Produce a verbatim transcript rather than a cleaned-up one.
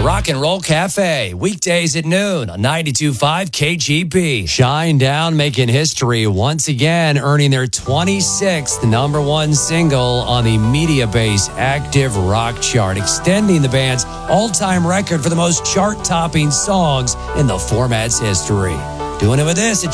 The Rock and Roll Cafe, weekdays at noon on ninety-two point five K G B. Shinedown making history once again, earning their twenty-sixth number one single on the Mediabase Active Rock Chart, extending the band's all-time record for the most chart-topping songs in the format's history. Doing it with this.